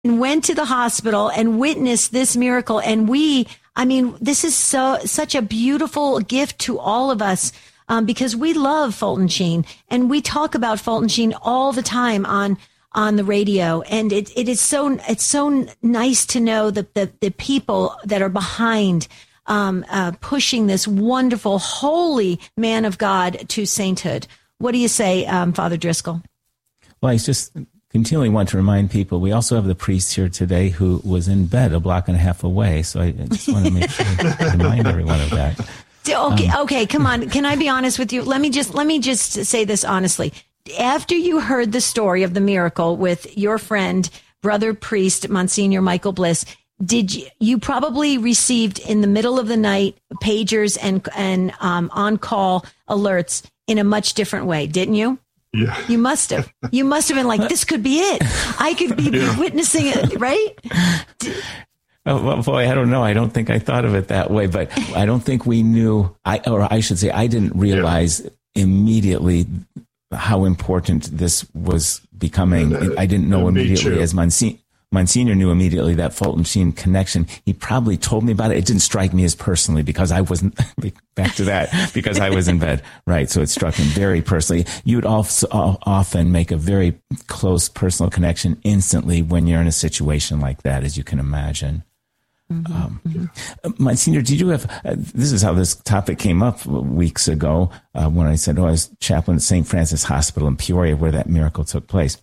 and went to the hospital and witnessed this miracle. And this is such a beautiful gift to all of us, because we love Fulton Sheen, and we talk about Fulton Sheen all the time on the radio. And it's so nice to know that the people that are behind pushing this wonderful, holy man of God to sainthood. What do you say, Father Driscoll? Well, I just continually want to remind people, we also have the priest here today who was in bed a block and a half away. So I just want to make sure to remind everyone of that. Okay, come on. Can I be honest with you? Let me just say this honestly. After you heard the story of the miracle with your friend, brother priest, Monsignor Michael Bliss, you probably received in the middle of the night pagers and on-call alerts in a much different way, didn't you? Yeah. You must have. You must have been like, this could be it. I could be witnessing it, right? Oh, well, boy, I don't know. I don't think I thought of it that way, but I don't think we knew, I didn't realize immediately how important this was becoming. I didn't know immediately, as Monsignor knew immediately, that Fulton Sheen connection. He probably told me about it. It didn't strike me as personally because I wasn't, back to that, because I was in bed. Right. So it struck him very personally. You would also often make a very close personal connection instantly when you're in a situation like that, as you can imagine. Monsignor, did you have, this is how this topic came up weeks ago when I said, I was chaplain at St. Francis Hospital in Peoria where that miracle took place.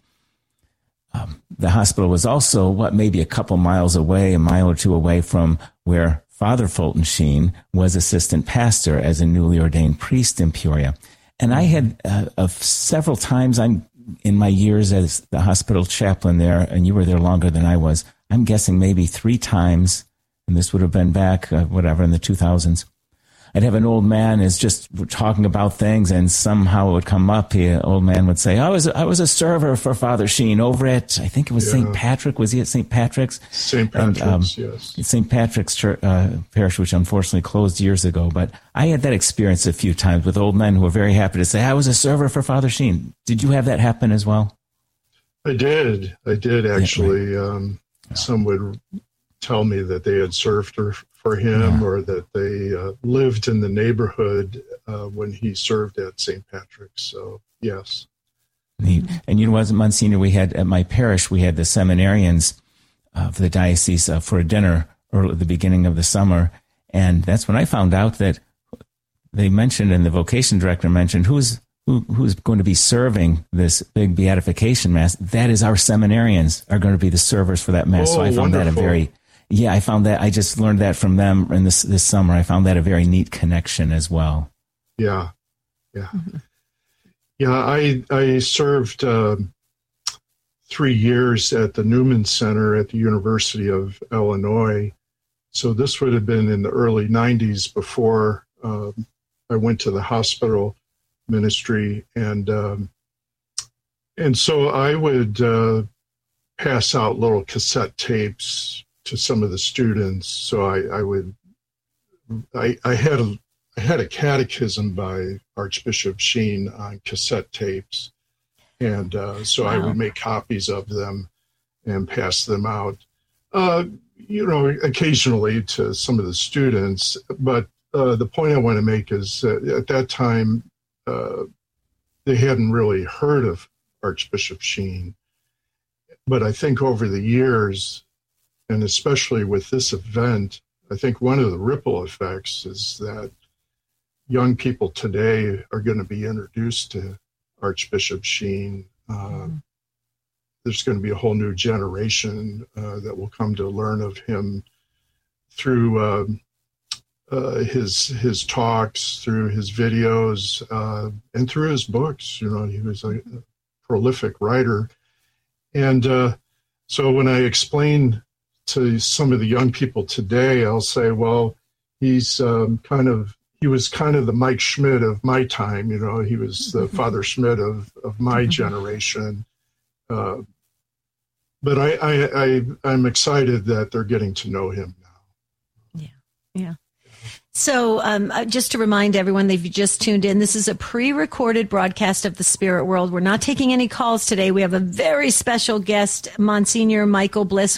The hospital was also, maybe a couple miles away, a mile or two away from where Father Fulton Sheen was assistant pastor as a newly ordained priest in Peoria. And I had several times in my years as the hospital chaplain there, and you were there longer than I was, I'm guessing maybe 3 times, and this would have been back, in the 2000s. I'd have an old man is just talking about things, and somehow it would come up. The old man would say, I was a server for Father Sheen over at, I think it was St. Patrick. Was he at St. Patrick's? St. Patrick's, yes. St. Patrick's Church, parish, which unfortunately closed years ago. But I had that experience a few times with old men who were very happy to say, I was a server for Father Sheen. Did you have that happen as well? I did actually. Yeah, right. Some would tell me that they had served for him, or that they lived in the neighborhood when he served at St. Patrick's. So, yes. Neat. And Monsignor, we had at my parish, we had the seminarians of the diocese for a dinner early at the beginning of the summer. And that's when I found out that they mentioned, and the vocation director mentioned, who's going to be serving this big beatification mass. That is, our seminarians are going to be the servers for that mass. So I found wonderful. I found that, I just learned that from them in this summer. I found that a very neat connection as well. Yeah. I served 3 years at the Newman Center at the University of Illinois. So this would have been in the early 90s before I went to the hospital ministry. And so I would pass out little cassette tapes to some of the students. So I had a catechism by Archbishop Sheen on cassette tapes. And so I would make copies of them and pass them out, occasionally to some of the students. But the point I want to make is that at that time, they hadn't really heard of Archbishop Sheen. But I think over the years, and especially with this event, I think one of the ripple effects is that young people today are going to be introduced to Archbishop Sheen. There's going to be a whole new generation that will come to learn of him through his talks, through his videos, and through his books. He was a prolific writer. And so when I explain to some of the young people today, I'll say, well, he was kind of the Mike Schmidt of my time. He was the Father Schmidt of my generation. But I'm excited that they're getting to know him now. Yeah. So just to remind everyone that if you just tuned in, this is a pre-recorded broadcast of the Spirit World. We're not taking any calls today. We have a very special guest, Monsignor Michael Bliss.